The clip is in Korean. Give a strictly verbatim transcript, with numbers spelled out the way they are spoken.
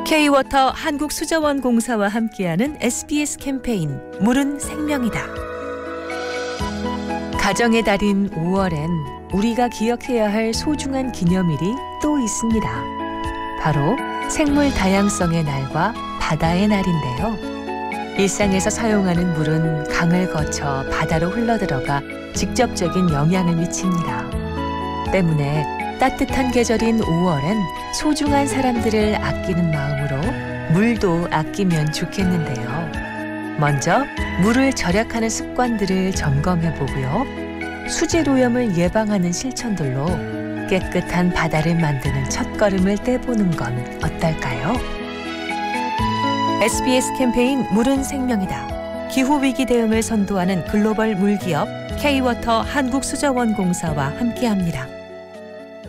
K-워터 한국수자원공사와 함께하는 에스비에스 캠페인 물은 생명이다. 가정의 달인 오월엔 우리가 기억해야 할 소중한 기념일이 또 있습니다. 바로 생물 다양성의 날과 바다의 날인데요. 일상에서 사용하는 물은 강을 거쳐 바다로 흘러들어가 직접적인 영향을 미칩니다. 때문에 따뜻한 계절인 오월엔 소중한 사람들을 아끼는 마음으로 물도 아끼면 좋겠는데요. 먼저 물을 절약하는 습관들을 점검해 보고요. 수질오염을 예방하는 실천들로 깨끗한 바다를 만드는 첫걸음을 떼보는 건 어떨까요? 에스비에스 캠페인 물은 생명이다. 기후위기 대응을 선도하는 글로벌 물기업 K-워터 한국수자원공사와 함께합니다.